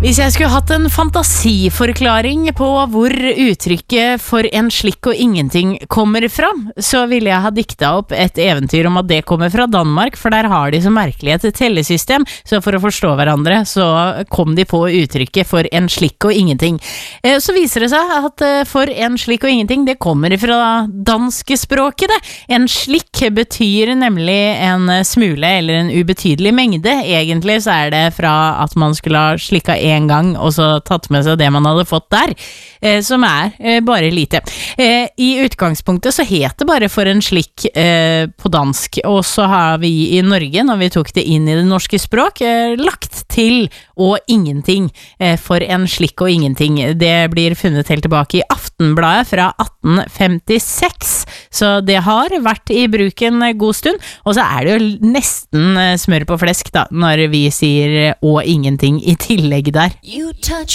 Hvis jeg skulle hatt en fantasiforklaring på hvor uttrykket for en slikk og ingenting kommer fra, så ville jeg ha diktet opp et eventyr om at det kommer fra Danmark, for der har de så merkelig et tellesystem, så for å forstå hverandre så kom de på uttrykket for en slikk og ingenting. Så viser det seg at for en slikk og ingenting, det kommer fra danske språket det. En slikk betyr nemlig en smule eller en ubetydelig mengde. Egentlig så er det fra at man skulle ha slikka en gang, og så tatt med seg det man hadde fått der, som er bare lite. I utgangspunktet så heter det bare for en slikk på dansk, og så har vi i Norge, når vi tok det inn i det norske språk, lagt til og ingenting for en slikk og ingenting. Det blir funnet helt tilbake i Aftenbladet fra 1856, så det har vært i bruk en god stund, og så er det jo nesten smør på flesk da, når vi sier og ingenting i tillegg der. You touch